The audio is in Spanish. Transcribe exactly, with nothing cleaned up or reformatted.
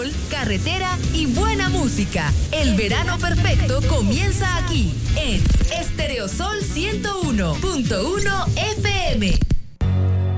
sol, carretera y buena música. El verano perfecto comienza aquí, en Estereosol ciento uno punto uno F M.